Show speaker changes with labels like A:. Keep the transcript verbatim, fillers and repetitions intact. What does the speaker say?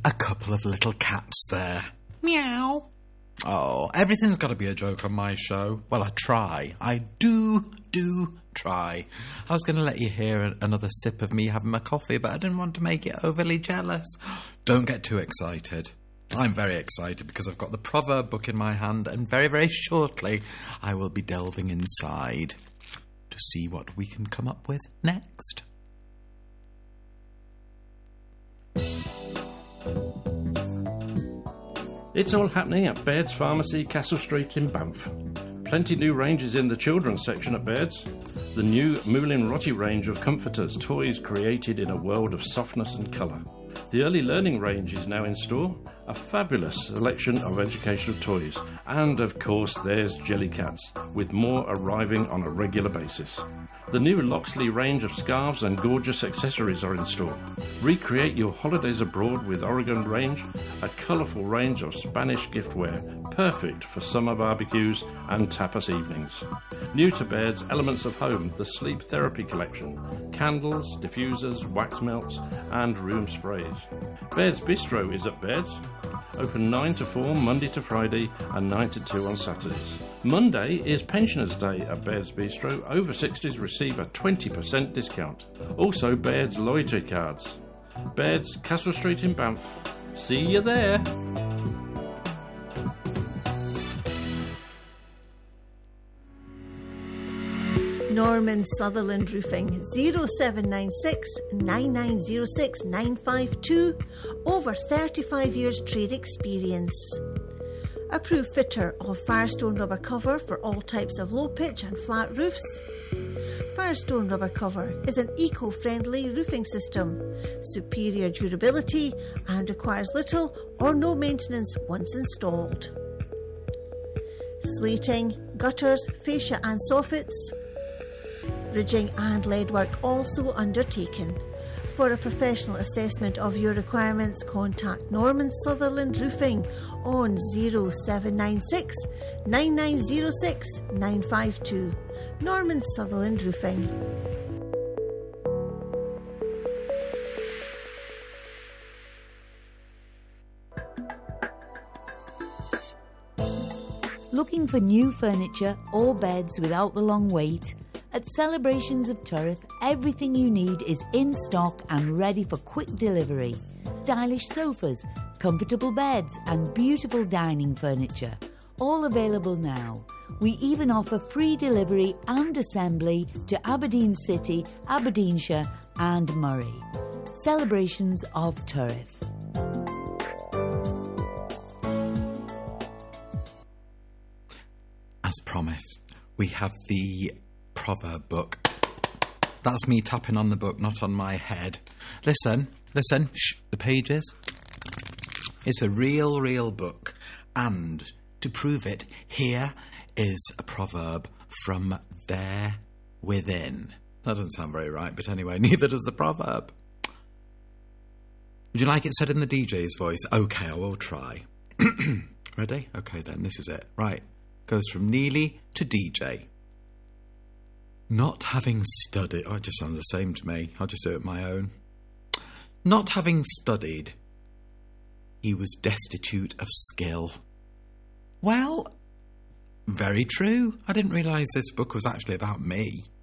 A: a couple of little cats there. Meow. Oh, everything's got to be a joke on my show. Well, I try. I do, do try. I was going to let you hear another sip of me having my coffee, but I didn't want to make it overly jealous. Don't get too excited. I'm very excited because I've got the proverb book in my hand, and very, very shortly I will be delving inside to see what we can come up with next.
B: It's all happening at Baird's Pharmacy, Castle Street in Banff. Plenty new ranges in the children's section at Baird's. The new Moulin Rotti range of comforters, toys created in a world of softness and colour. The early learning range is now in store, a fabulous selection of educational toys. And of course there's Jellycats, with more arriving on a regular basis. The new Loxley range of scarves and gorgeous accessories are in store. Recreate your holidays abroad with Oregon range, a colourful range of Spanish giftware, perfect for summer barbecues and tapas evenings. New to Baird's Elements of Home, the Sleep Therapy Collection, candles, diffusers, wax melts and room sprays. Baird's Bistro is at Baird's, open nine to four Monday to Friday and nine to two on Saturdays. Monday is Pensioners' Day at Baird's Bistro. Over sixties receive a twenty percent discount. Also Baird's loyalty cards. Baird's, Castle Street in Banff. See you there.
C: Norman Sutherland Roofing, zero seven nine six, nine nine zero six, nine five two. Over thirty-five years trade experience. Approved fitter of Firestone rubber cover for all types of low pitch and flat roofs. Firestone rubber cover is an eco-friendly roofing system, superior durability and requires little or no maintenance once installed. Slating, gutters, fascia and soffits. Ridging and lead work also undertaken. For a professional assessment of your requirements, contact Norman Sutherland Roofing on zero seven nine six, nine nine zero six, nine five two. Norman Sutherland Roofing.
D: Looking for new furniture or beds without the long wait? At Celebrations of Turriff, everything you need is in stock and ready for quick delivery. Stylish sofas, comfortable beds and beautiful dining furniture, all available now. We even offer free delivery and assembly to Aberdeen City, Aberdeenshire and Murray. Celebrations of Turriff.
A: As promised, we have the proverb book. That's me tapping on the book, not on my head. Listen, listen, shh, the pages. It's a real, real book. And to prove it, here is a proverb from there within. That doesn't sound very right, but anyway, neither does the proverb. Would you like it said in the D J's voice? Okay, I will try. Ready? Okay then, this is it. Right. Goes from Neely to D J. Not having studied... Oh, it just sounds the same to me. I'll just do it my own. Not having studied, he was destitute of skill. Well, very true. I didn't realise this book was actually about me.